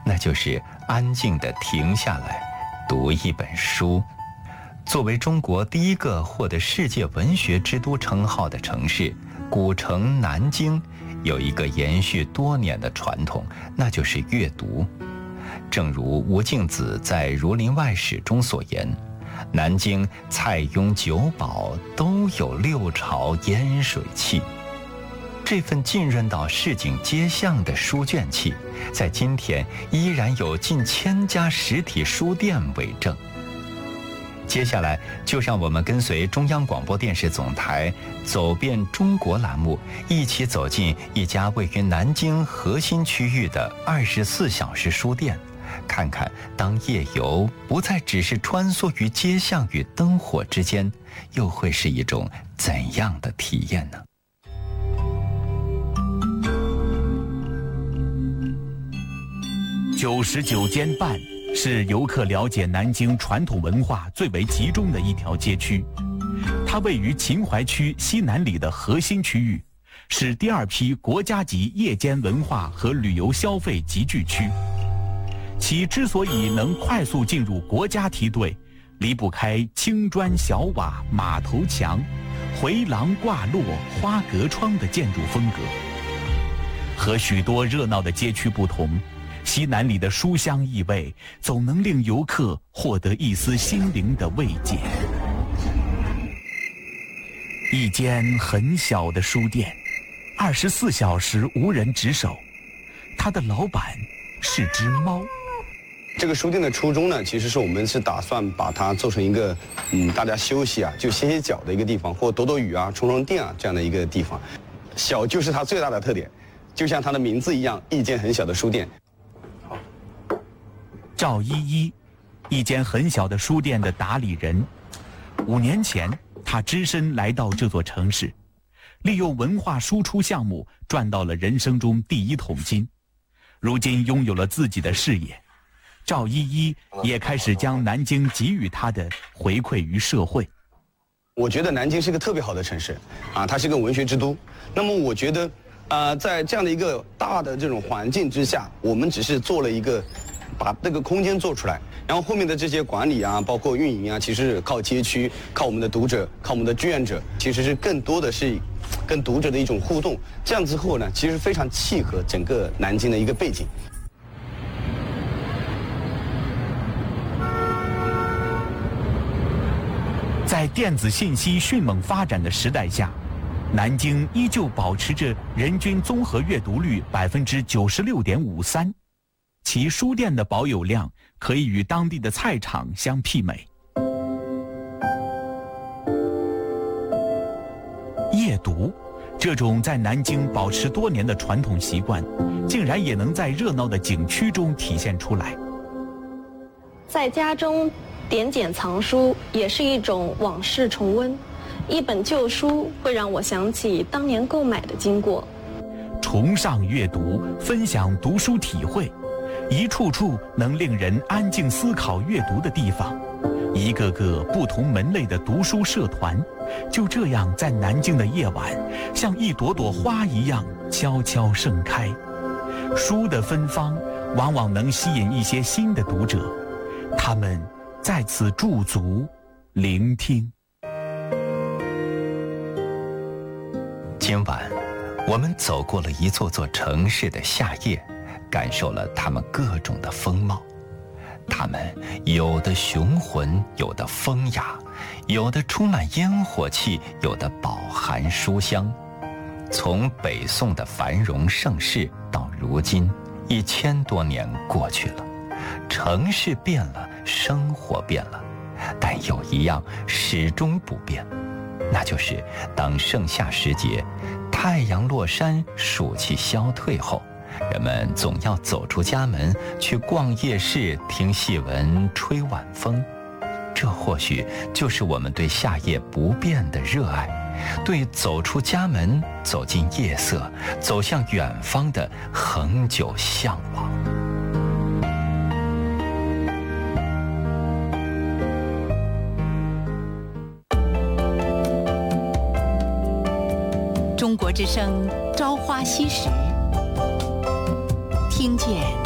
那就是安静地停下来读一本书。作为中国第一个获得世界文学之都称号的城市，古城南京有一个延续多年的传统，那就是阅读。正如吴敬梓在《儒林外史》中所言，南京蔡邕九保都有六朝烟水气。这份浸润到市井街巷的书卷气，在今天依然有近1000家实体书店为证。接下来就让我们跟随中央广播电视总台走遍中国栏目，一起走进一家位于南京核心区域的24小时书店，看看当夜游不再只是穿梭于街巷与灯火之间，又会是一种怎样的体验呢 ？99间半是游客了解南京传统文化最为集中的一条街区，它位于秦淮区西南里的核心区域，是第2批国家级夜间文化和旅游消费集聚区。其之所以能快速进入国家梯队，离不开青砖小瓦马头墙、回廊挂落花格窗的建筑风格。和许多热闹的街区不同，西南里的书香意味总能令游客获得一丝心灵的慰藉。一间很小的书店，24小时无人值守，它的老板是只猫。 这个书店的初衷呢，其实是我们是打算把它做成一个大家休息啊，就歇歇脚的一个地方，或躲躲雨啊、充充电啊这样的一个地方。小就是它最大的特点，就像它的名字一样，一间很小的书店。 赵依依，一间很小的书店的打理人。5年前，他只身来到这座城市，利用文化输出项目赚到了人生中第1桶金。如今拥有了自己的事业，赵依依也开始将南京给予他的回馈于社会。 我觉得南京是个特别好的城市，它是个文学之都。那么我觉得，在这样的一个大的这种环境之下，我们只是做了一个。把这个空间做出来，然后后面的这些管理啊，包括运营啊，其实是靠街区，靠我们的读者，靠我们的志愿者，其实是更多的是跟读者的一种互动。这样之后呢，其实非常契合整个南京的一个背景。 在电子信息迅猛发展的时代下，南京依旧保持着人均综合阅读率96.53%。其书店的保有量可以与当地的菜场相媲美。夜读，这种在南京保持多年的传统习惯，竟然也能在热闹的景区中体现出来。 在家中点捡藏书，也是一种往事重温。一本旧书会让我想起当年购买的经过。 崇尚阅读，分享读书体会。一处处能令人安静思考阅读的地方，一个个不同门类的读书社团，就这样在南京的夜晚，像一朵朵花一样悄悄盛开。书的芬芳往往能吸引一些新的读者，他们在此驻足聆听。 今晚我们走过了一座座城市的夏夜，感受了他们各种的风貌。他们有的雄浑，有的风雅，有的充满烟火气，有的饱含书香。从北宋的繁荣盛世到如今，1000多年过去了，城市变了，生活变了，但有一样始终不变，那就是当盛夏时节，太阳落山，暑气消退后，人们总要走出家门，去逛夜市，听戏文，吹晚风。这或许就是我们对夏夜不变的热爱，对走出家门，走进夜色，走向远方的恒久向往。 中国之声《朝花夕拾》，听见